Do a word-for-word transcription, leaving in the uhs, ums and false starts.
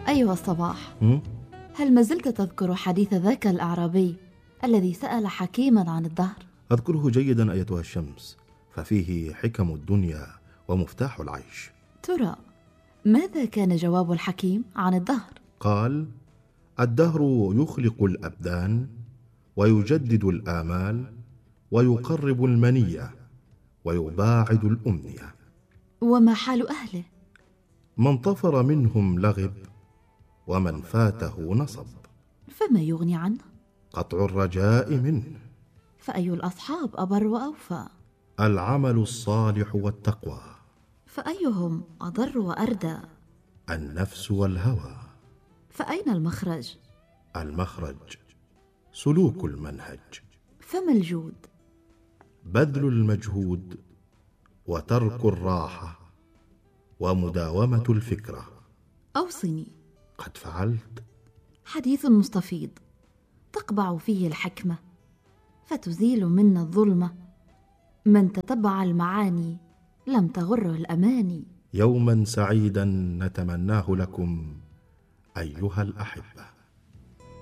أيها الصباح، م? هل ما زلت تذكر حديث ذاك الأعرابي الذي سأل حكيما عن الدهر؟ أذكره جيدا أيتها الشمس، ففيه حكم الدنيا ومفتاح العيش. ترى ماذا كان جواب الحكيم عن الدهر؟ قال: الدهر يخلق الأبدان ويجدد الآمال ويقرب المنية ويباعد الأمنية. وما حال أهله؟ من طفر منهم لغب ومن فاته نصب، فما يغني عنه؟ قطع الرجاء منه. فأي الأصحاب أبر وأوفى؟ العمل الصالح والتقوى. فأيهم أضر وأردى؟ النفس والهوى. فأين المخرج؟ المخرج سلوك المنهج. فما الجود؟ بذل المجهود وترك الراحة ومداومة الفكرة. أوصني. قد فعلت. حديث مستفيض تقبع فيه الحكمة فتزيل منا الظلمة. من تتبع المعاني لم تغره الأماني. يوما سعيدا نتمناه لكم أيها الأحبة.